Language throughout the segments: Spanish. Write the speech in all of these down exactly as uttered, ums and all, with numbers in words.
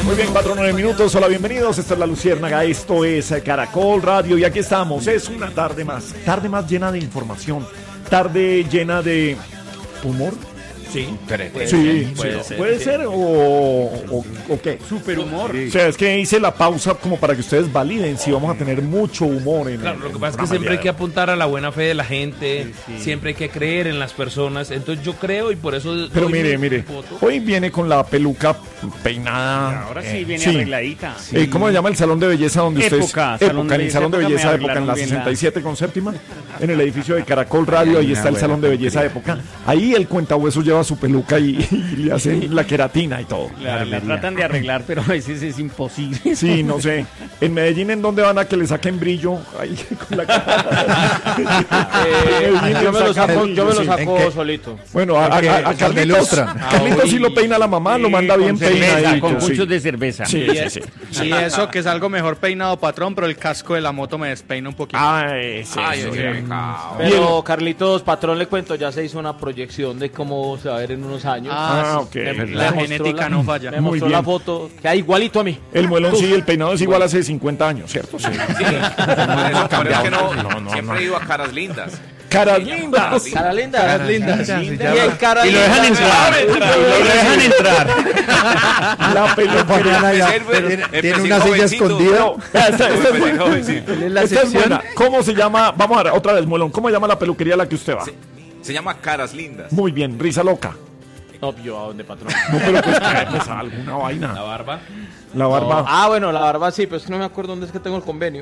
Muy bien, cuatro nueve minutos. Hola, bienvenidos. Esta es La Luciérnaga. Esto es Caracol Radio. Y aquí estamos. Es una tarde más. Tarde más llena de información. Tarde llena de humor. Sí, puede sí, puede, sí, ser, puede sí. ser o, o, o qué. Super humor. Sí. O sea, es que hice la pausa como para que ustedes validen si vamos a tener mucho humor en Claro, el, lo que en pasa es que siempre hay que apuntar a la buena fe de la gente, sí, sí. siempre hay que creer en las personas. Entonces yo creo y por eso. Pero mire, mire, hoy viene con la peluca peinada. Y ahora sí eh, viene sí. arregladita. Sí. Eh, ¿Cómo se llama el salón de belleza donde ustedes? Época, Época, salón de en el salón de belleza Época, en la sesenta y siete con séptima, en el edificio de Caracol Radio, ahí está el salón de belleza Época. Ahí el cuentahueso lleva su peluca y y le hacen la queratina y todo. La, la tratan de arreglar, pero a veces es imposible. Sí, no sé. En Medellín, ¿en dónde van a que le saquen brillo? Ahí con la cara. eh, yo me lo saco, yo me lo saco solito. Bueno, a, a, a, a Carlitos, Carlitos sí lo peina la mamá, sí, lo manda bien peinadito. Con muchos sí. de cerveza. Sí, sí, sí, sí. Y eso que es algo mejor peinado, patrón, pero el casco de la moto me despeina un poquito. Ay, sí, Ay, sí, sí. sí. Pero Carlitos, patrón, le cuento, ya se hizo una proyección de cómo se va a ver en unos años. Ah, ok. Me, la me genética la, no falla. Me mostró la foto, que hay igualito a mí. El muelón sí, el peinado es igual hace cincuenta años, ¿cierto? Sí. Sí. Por eso, por eso que no, no, no siempre no. he ido a Caras Lindas. Caras lindas. Caras lindas. Caras lindas. lindas. Y, hay cara y lo dejan entrar. Y lo dejan entrar. La peluquería tiene una silla escondida. Esta es buena. ¿Cómo se llama? Vamos a ver, otra vez, muelón. ¿Cómo se llama la peluquería a la que usted va? Se, se llama Caras Lindas. Muy bien, risa loca. No, yo a dónde, patrón. No, pero pues, pues alguna vaina. La barba. La barba. No. Ah, bueno, la barba sí, pero es que no me acuerdo dónde es que tengo el convenio.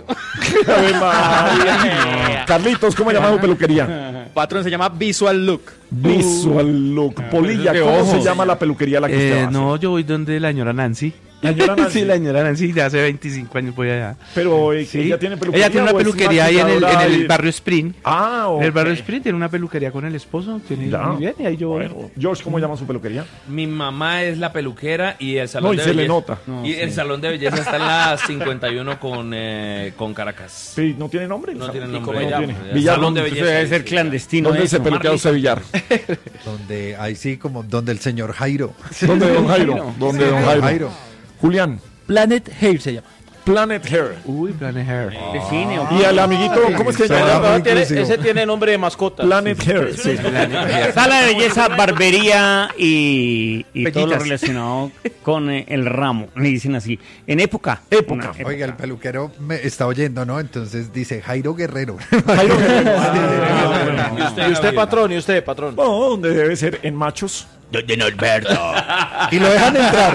Carlitos, ¿cómo llama su peluquería? Patrón, se llama Visual Look. Visual Look. Polilla, ¿cómo se llama la peluquería a la que usted eh, va? No, yo voy donde la señora Nancy. ¿La señora Nancy? Sí, la señora Nancy, de hace veinticinco años voy allá. Pero eh, sí. ella tiene peluquería. Ella tiene una peluquería ahí en el, en el barrio Sprint. Ah, ok. En el barrio Sprint tiene una peluquería con el esposo. Tiene ya. Muy bien, y ahí yo voy. Bueno, George, ¿cómo llama su peluquería? Mi mamá es la peluquera y el salón no, y de se belleza. le nota. No, y sí. el salón de belleza está en la cincuenta y uno con, eh, con Caracas. Sí, ¿no tiene nombre? No tiene ¿Cómo nombre. no tiene? Villar, salón de belleza. Debe ser clandestino. ¿Dónde se peluquea usted, Villar? Donde, ahí sí, como donde el señor Jairo. ¿Dónde don Jairo? ¿Dónde don Jairo? Jairo? Julián. Planet Hair se llama. Planet Hair. Uy, Planet Hair. Define. Y al amiguito, ¿cómo es que se llama? Tiene, ese tiene nombre de mascota. Planet Hair. Sí. Sala de belleza, barbería y, y todo lo relacionado con eh, el ramo. Le dicen así. En época. Época. época. Oiga, el peluquero me está oyendo, ¿no? Entonces dice Jairo Guerrero. Jairo Guerrero. Ah, ¿Y usted, ¿Y usted patrón? ¿Y usted, patrón? No, donde debe ser en Machos. Don Alberto. Y lo dejan entrar.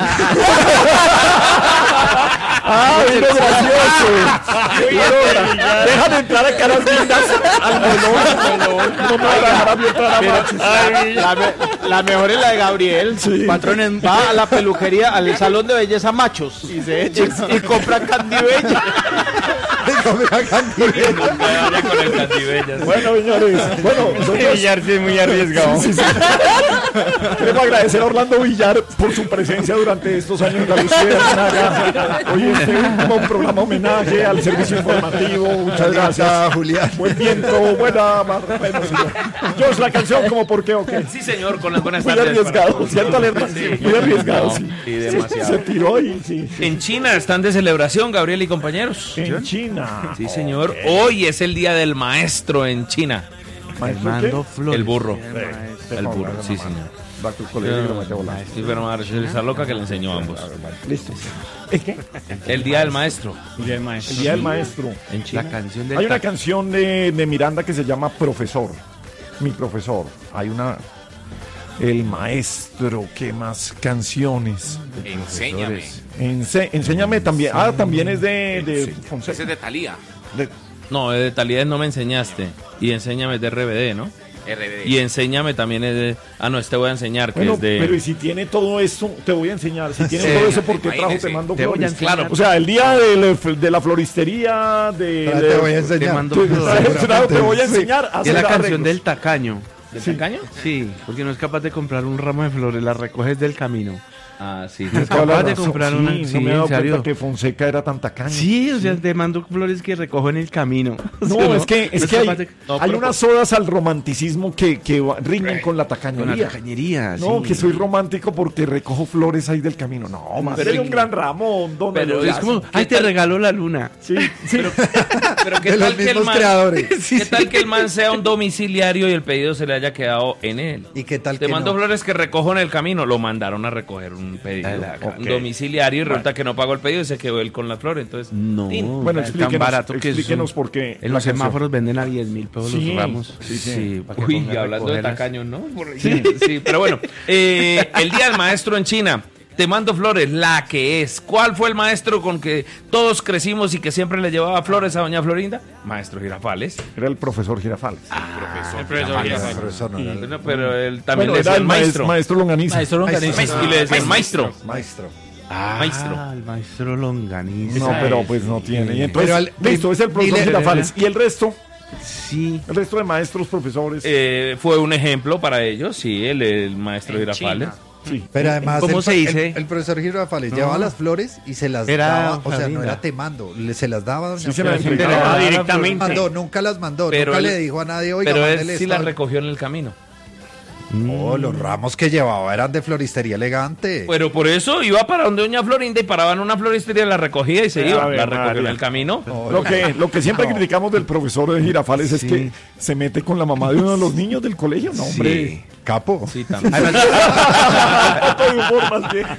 ¡Ah, es gracioso! Dejan entrar a Caras Lindas al melón. No me van a dejar a mí entrar a Machos. La, me, la mejor es la de Gabriel. Sí. Patrón va a la peluquería, al salón de belleza Machos. Y se echa y, y compra candibella. Bueno, señores. Bueno, nosotros... Villar sí es muy arriesgado. Sí, sí, sí. Queremos agradecer a Orlando Villar por su presencia durante estos años en La Luciérnaga. Hoy este último programa homenaje al servicio informativo. Muchas gracias, Julián. Buen viento, buena barra. Bueno, señor. George, la canción como por qué o qué. Sí, señor, con las buenas Muy tardes. arriesgado, para... ¿cierto, Alerta? Sí. Muy arriesgado, No, sí. sí, demasiado. Se tiró y sí, sí. En China están de celebración, Gabriel y compañeros. En China. Sí, señor. Okay. Hoy es el día del maestro en China. Fernando Flores. El burro. El, el burro, sí, señor. Va a tu colegio y lo mete a volar. Sí, pero Marcelo esa loca que le enseñó a ambos. Listo. ¿Es qué? El día del maestro. El día del maestro. El día del maestro. En China. La canción del Hay una tac. canción de, de Miranda que se llama Profesor. Mi profesor. Hay una... El maestro. ¿Qué más canciones? Enséñame. Ense, enséñame también. Ah, también es de... de sí. Fonseca. Ese es de Thalía. De, no, de Talía No me enseñaste. Y enséñame de R B D, ¿no? R B D. Y enséñame también es de... Ah, no, este voy a enseñar, que bueno, es de... pero y si tiene todo eso, te voy a enseñar. Si tiene Sí. todo eso, ¿por qué trajo Imagínese. Te Mando Te voy a Flores? enseñar. Claro. O sea, el día de, la- de la floristería, de... Ahora de- te voy a Te enseñar. mando Tú- flores. claro, te voy a enseñar a Y es la hacer canción arreglos. del tacaño. ¿Del Sí. tacaño? Sí, porque no es capaz de comprar un ramo de flores, las recoges del camino. Ah, sí. Es capaz de comprar una. Sí, Sí, no me he dado en serio. cuenta que Fonseca era tan tacaño. Sí, o sea, te mando flores que recojo en el camino. No, ¿Sí o es que, es No que hay, capaz de- No, hay pero- unas sodas al romanticismo que, que va- riñen con la Con tacañería. la tacañería, No, sí. que soy romántico porque recojo flores ahí del camino. No, mándele un gran ramo, don pero Eloy. Es como, ay, te regaló la luna. Sí, sí. Pero ¿qué De los tal que el mismos man, creadores. ¿qué tal que el man sea un domiciliario y el pedido se le haya quedado en él? ¿Y qué tal Te que mando no? flores que recojo en el camino. Lo mandaron a recoger un pedido. Ok. Un domiciliario y resulta que no pagó el pedido y se quedó él con las flores. Entonces, No, tin. Bueno, es explíquenos, tan barato que explíquenos son- por qué. En la los canción. semáforos venden a diez mil pesos Sí, los ramos. sí, sí. para que Uy, pongan a hablando de recogerlas. tacaños, ¿no? Por- Sí, sí, pero bueno. eh, el Día del Maestro en China. Te mando flores, la que es. ¿Cuál fue el maestro con que todos crecimos y que siempre le llevaba flores a doña Florinda? Maestro Girafales. Era el profesor Girafales. El profesor Girafales. Pero eso no era el- Bueno, pero él también Bueno, le era decía el el maestro, maestro. maestro Longaniza. Maestro Longaniza. Y le decía el maestro. Maestro. Ah, Maestro. el maestro Longaniza. No, pero pues no tiene. Y entonces, Pero al- listo, es el profesor Dile- Girafales. Y el resto, Sí. el resto de maestros, profesores. Eh, fue un ejemplo para ellos, sí, el, el maestro Girafales. sí. Pero además, ¿Cómo el, se dice? El, el profesor Girafales No. llevaba las flores y se las Era daba. O sea, no Florinda. era te mando, le- se las daba a doña Sí, se las Florinda. entregaba. entregaba Las directamente. mandó, nunca las mandó, Pero nunca él- le dijo a nadie, oiga, Pero él mándele sí esto la al-". recogió en el camino. No, los ramos que llevaba eran de floristería elegante. Pero por eso iba para donde doña Florinda y paraba en una floristería, la recogía y se iba. Ave La recogió en María. el camino. Lo que, lo que siempre No. criticamos del profesor de Girafales es Sí. que se mete con la mamá de uno de los niños del colegio. No, hombre. Sí. Capo. Sí, también. Foto de humor más bien.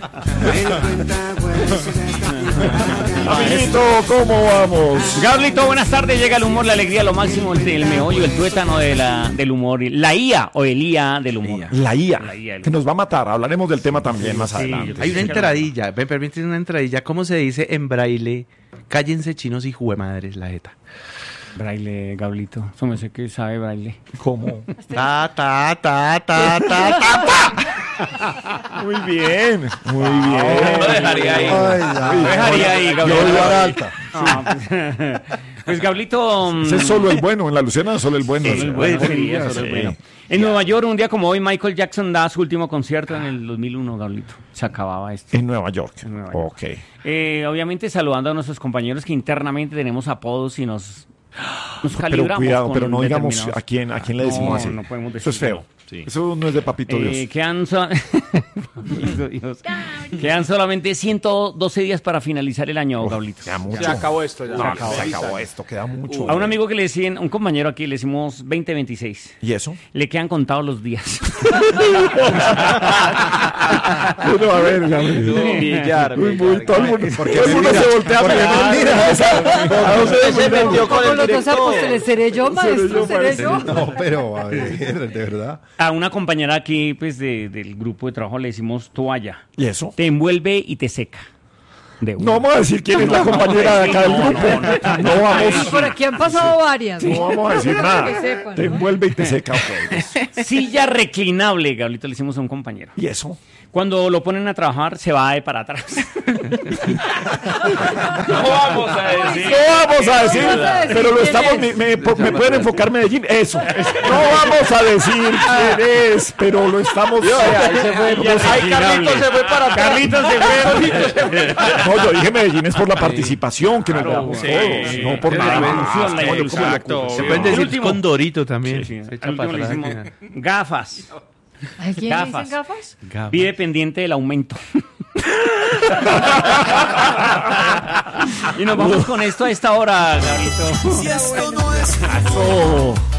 Amiguito, ¿cómo vamos? Gablito, buenas tardes. Llega el humor, la alegría, lo máximo, el, el meollo, el tuétano de la, del humor. La I A o el I A del humor. La I A, La I A, el- que nos va a matar. Hablaremos del tema también más Sí, adelante. yo Hay una Sí, entradilla, me permiten una entradilla. ¿Cómo se dice en braille? Cállense chinos y juemadres la jeta. Braille, Gablito. Eso me sé que sabe braille. ¿Cómo? Ta, ta, ta, ta, ta, ta. Muy bien, muy Lo bien. dejaría ahí. Ay, ya. Lo dejaría ahí, Yo Gablito. voy a dar alta. No, pues, pues, Gablito. mm, Ese es solo el bueno, en la Luciana solo el bueno. Solo el bueno Sí, sería, solo el bueno. En Nueva York, un día como hoy, Michael Jackson da su último concierto en el dos mil uno, Gablito. Se acababa esto. En Nueva York. En Nueva York. Ok. Eh, obviamente saludando a nuestros compañeros que internamente tenemos apodos y nos, nos Pero calibramos. cuidado, con pero no digamos determinados- a quién, a quién le decimos No, así. no podemos Eso es decirlo. feo. Eso no es de papito Eh, Dios. quedan, so- Papito Dios. Quedan solamente ciento doce días para finalizar el año, Gablito. Queda mucho. Se acabó esto ya. No, Se acabó. se acabó esto, queda mucho. A un amigo que le decían, un compañero aquí, le decimos veinte veintiséis. ¿Y eso? Le quedan contados los días. Bueno, a ver, ya me- Millar, Uy, millar. muy- todo el mundo, ¿Por qué todo el mundo me se mira? voltea a ¿Por qué mirar. me mira? ¿A dónde Se se metió metió? con el Con los dos director. apóstoles, ¿seré yo, maestro? ¿Seré yo? No, pero a ver, de verdad. A una compañera aquí, pues, de- del grupo de trabajo le decimos toalla. ¿Y eso? Te envuelve y te seca. De una. No vamos a decir quién es la compañera de acá del grupo. No Y vamos, por aquí han pasado varias. no vamos a decir Que nada. sepan, Te ¿no? envuelve y te seca. ok. Silla reclinable, Gablito, le hicimos a un compañero. ¿Y eso? Cuando lo ponen a trabajar, se va de para atrás. No vamos a decir. No vamos a decir, vamos a decir pero lo quién estamos. es. Me, me- me pueden enfocar Medellín. Eso. No vamos a decir quién es, pero lo estamos. Ahí se fue. Ahí Carlitos se fue para atrás. Carlitos se fue. No, yo dije Medellín es por la participación que nos veamos sí. todos, no por Es la nada evolución, más. la No, yo como evolución. loco. Se pueden El decir último. con Dorito también. Sí, Se echa al último para le atrás. hicimos gafas. ¿A quién le Gafas. dicen gafas? Gafas. Vive pendiente del aumento. Y nos vamos con esto a esta hora, Gablito. Si esto no es Oh.